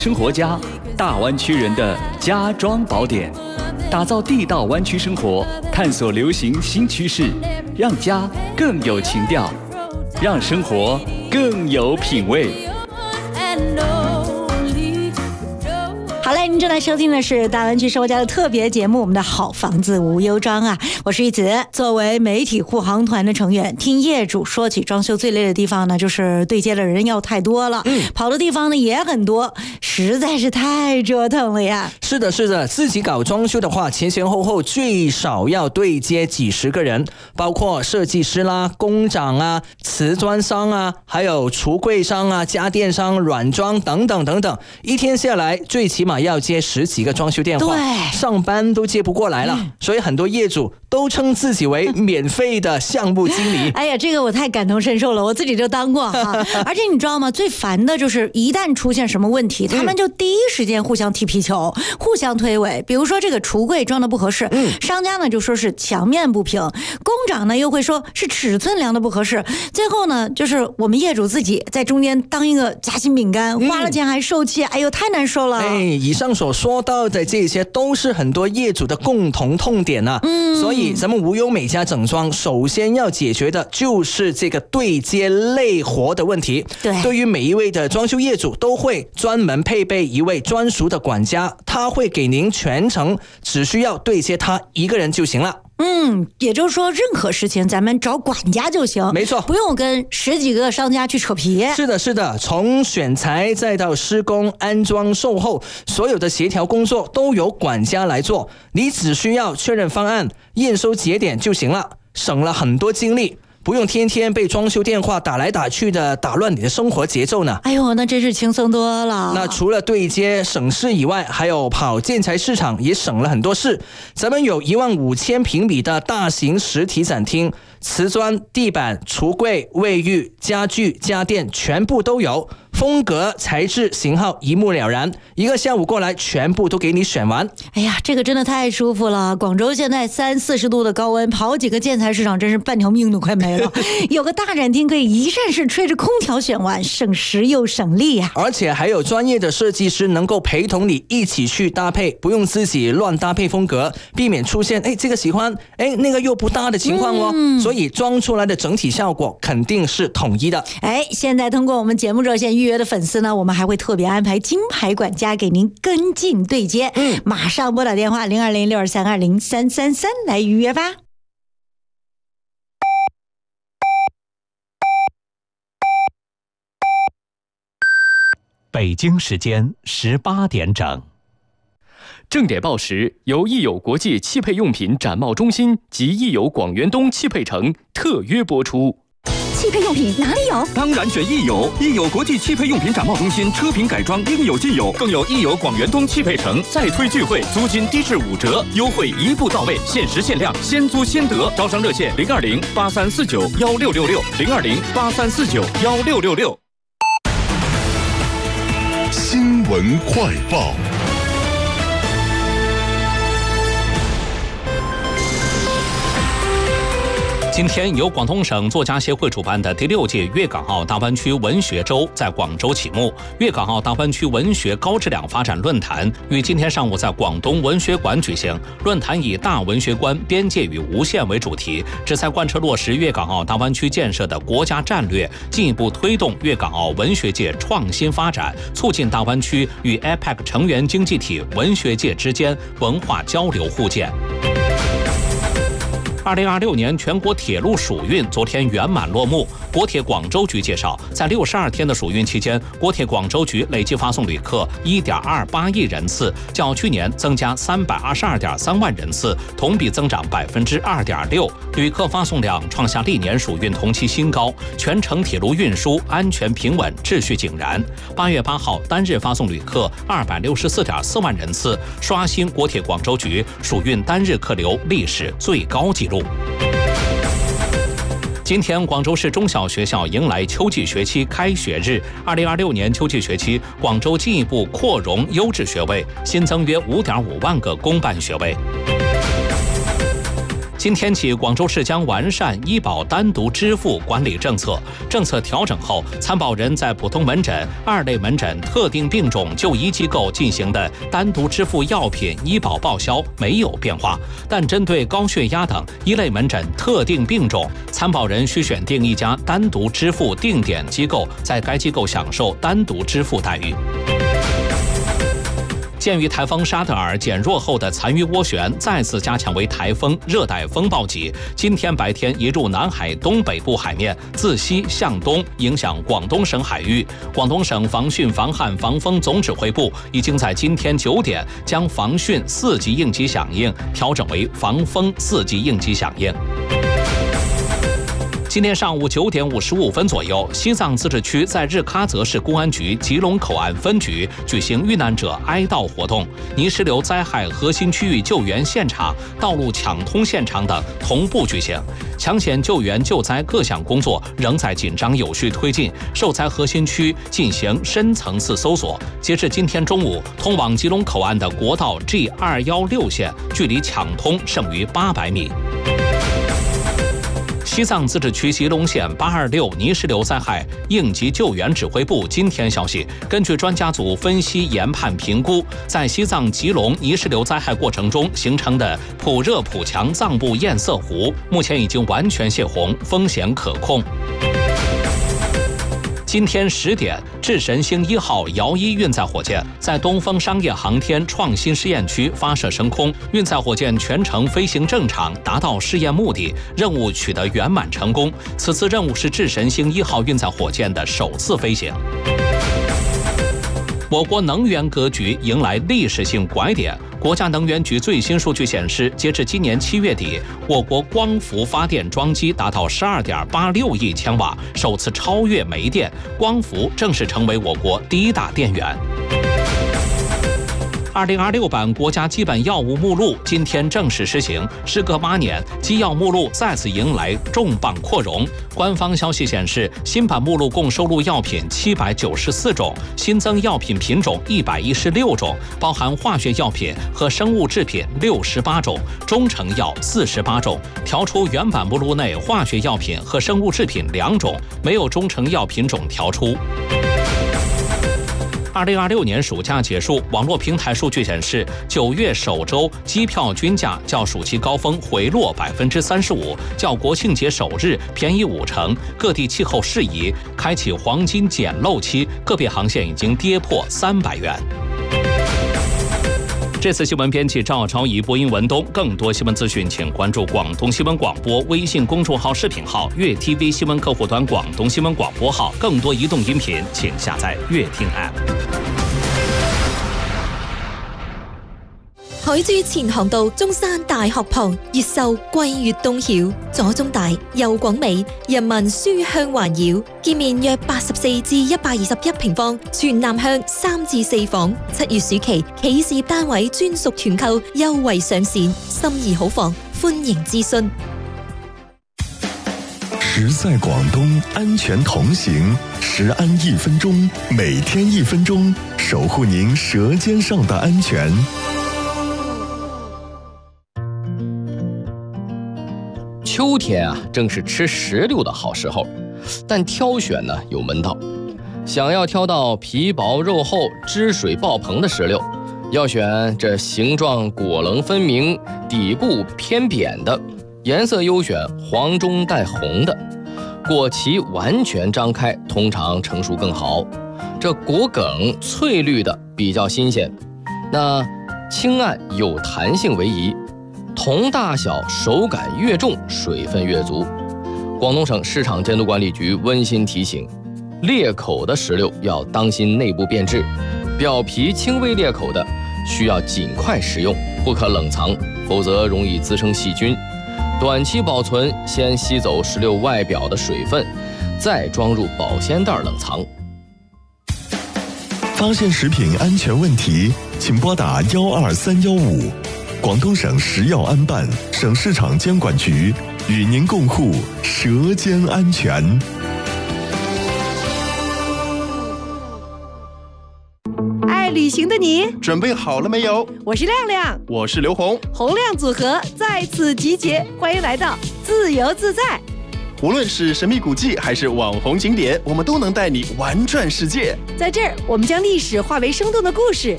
生活家，大湾区人的家装宝典，打造地道湾区生活，探索流行新趋势，让家更有情调，让生活更有品味。 好嘞，您正在收听的是大湾区生活家的特别节目，我们的好房子无忧装啊，我是玉子。作为媒体护航团的成员，听业主说起装修最累的地方呢，就是对接的人要太多了，跑的地方呢也很多，实在是太折腾了呀。 是的，是的，自己搞装修的话，前前后后最少要对接几十个人，包括设计师啦、工长啊、瓷砖商啊，还有橱柜商啊、家电商、软装等等等等，一天下来最起码要接10几个装修电话，上班都接不过来了，所以很多业主都称自己为免费的项目经理。 哎呀，这个我太感同身受了，我自己就当过哈。而且你知道吗？最烦的就是一旦出现什么问题，他们就第一时间互相踢皮球，互相推诿。比如说这个橱柜装的不合适，商家呢就说是墙面不平，工长呢又会说是尺寸量的不合适，最后呢就是我们业主自己在中间当一个夹心饼干，花了钱还受气，哎呦太难受了。 以上所说到的这些都是很多业主的共同痛点啊。所以咱们无忧美家整装首先要解决的就是这个对接累活的问题。对于每一位的装修业主都会专门配备一位专属的管家，他会给您全程只需要对接他一个人就行了。 也就是说任何事情咱们找管家就行， 没错， 不用跟10几个商家去扯皮。 是的，是的，从选材再到施工、安装、售后，所有的协调工作都由管家来做，你只需要确认方案、验收节点就行了，省了很多精力，不用天天被装修电话打来打去的打乱你的生活节奏呢。 哎呦，那真是轻松多了。 那除了对接省事以外，还有跑建材市场也省了很多事。咱们有15000平米的大型实体展厅，瓷砖、地板、橱柜、卫浴、家具、家电全部都有，风格、材质、型号一目了然，一个下午过来全部都给你选完。 哎呀，这个真的太舒服了。广州现在30-40度的高温，跑几个建材市场真是半条命都快没了。有个大展厅可以一站式吹着空调选完，省时又省力啊。 而且还有专业的设计师能够陪同你一起去搭配，不用自己乱搭配风格，避免出现这个喜欢那个又不搭的情况哦。所以装出来的整体效果肯定是统一的。 现在通过我们节目热线预约的粉丝呢，我们还会特别安排金牌管家给您跟进对接。马上拨打电话020623203333来预约吧。 北京时间18点整。 正点报时由益友国际汽配用品展贸中心及益友广元东汽配城特约播出。 汽配用品哪里有？ 当然选益友，益友国际汽配用品展贸中心，车品改装应有尽有，更有益友广元东汽配城再推聚会，租金低至5折，优惠一步到位，限时限量，先租先得。招商热线020-8349-1666，020-8349-1666。 新闻快报。 今天由广东省作家协会主办的第6届粤港澳大湾区文学周在广州启幕。粤港澳大湾区文学高质量发展论坛于今天上午在广东文学馆举行。论坛以大文学观、边界与无限为主题，旨在贯彻落实粤港澳大湾区建设的国家战略，进一步推动粤港澳文学界创新发展，促进大湾区与 APEC 成员经济体文学界之间文化交流互鉴。2026年全国铁路暑运昨天圆满落幕。国铁广州局介绍，在62天的暑运期间，国铁广州局累计发送旅客1.28亿人次，较去年增加322.3万人次，同比增长2.6%，旅客发送量创下历年暑运同期新高，全程铁路运输安全平稳，秩序井然。8月8号单日发送旅客264.4万人次，刷新国铁广州局暑运单日客流历史最高纪录。今天，广州市中小学校迎来秋季学期开学日。2026年秋季学期，广州进一步扩容优质学位，新增约5.5万个公办学位。 今天起，广州市将完善医保单独支付管理政策。政策调整后，参保人在普通门诊、2类门诊、特定病种就医机构进行的单独支付药品医保报销没有变化，但针对高血压等1类门诊特定病种，参保人需选定一家单独支付定点机构，在该机构享受单独支付待遇。鉴于台风沙德尔减弱后的残余涡旋再次加强为台风热带风暴级，今天白天移入南海东北部海面，自西向东影响广东省海域。广东省防汛防旱防风总指挥部已经在今天9点将防汛4级应急响应调整为防风4级应急响应。今天上午9点55分左右，西藏自治区在日喀则市公安局吉隆口岸分局举行遇难者哀悼活动，泥石流灾害核心区域救援现场、道路抢通现场等同步举行。抢险救援救灾各项工作仍在紧张有序推进，受灾核心区进行深层次搜索。截至今天中午，通往吉隆口岸的国道 G216 线距离抢通剩余800米。西藏自治区吉隆县826泥石流灾害应急救援指挥部今天消息，根据专家组分析研判评估，在西藏吉隆泥石流灾害过程中形成的普热普强藏布堰塞湖，目前已经完全泄洪，风险可控。今天10点，智神星1号遥1运载火箭在东风商业航天创新试验区发射升空，运载火箭全程飞行正常，达到试验目的，任务取得圆满成功。此次任务是智神星1号运载火箭的首次飞行。我国能源格局迎来历史性拐点。国家能源局最新数据显示，截至今年7月底，我国光伏发电装机达到12.86亿千瓦，首次超越煤电，光伏正式成为我国第1大电源。2026版国家基本药物目录今天正式施行，时隔8年，基药目录再次迎来重磅扩容。官方消息显示，新版目录共收录药品794种，新增药品品种116种，包含化学药品和生物制品68种，中成药48种，调出原版目录内化学药品和生物制品2种，没有中成药品种调出。2026年暑假结束，网络平台数据显示，9月首周机票均价较暑期高峰回落35%，较国庆节首日便宜50%。各地气候适宜，开启黄金捡漏期，个别航线已经跌破300元。这次新闻编辑赵超仪，播音文东。更多新闻资讯，请关注广东新闻广播微信公众号、视频号、粤 TV 新闻客户端、广东新闻广播号。更多移动音频，请下载粤听 App。 海珠前航道中山大學旁，越秀貴越東曉，左中大右廣美，人民書香環繞。建面約84至121平方，全南向3至4房。7月暑期企事業單位專屬團購優惠上線，心儀好房，歡迎諮詢。 时在广东，安全同行，食安1分钟，每天1分钟，守护您舌尖上的安全。 秋天啊，正是吃石榴的好时候，但挑选呢有门道。想要挑到皮薄肉厚、汁水爆棚的石榴，要选这形状果棱分明、底部偏扁的，颜色优选黄中带红的，果脐完全张开，通常成熟更好。这果梗翠绿的比较新鲜，那青暗有弹性为宜。同大小手感越重，水分越足。广东省市场监督管理局温馨提醒，裂口的石榴要当心内部变质，表皮轻微裂口的需要尽快食用，不可冷藏，否则容易滋生细菌。短期保存，先吸走石榴外表的水分，再装入保鲜袋冷藏。 发现食品安全问题，请拨打12315。广东省食药安办、省市场监管局与您共护舌尖安全。 旅行的你， 准备好了没有？ 我是亮亮， 我是刘红， 红亮组合再次集结，欢迎来到自由自在。 无论是神秘古迹还是网红景点，我们都能带你玩转世界。 在这儿，我们将历史化为生动的故事，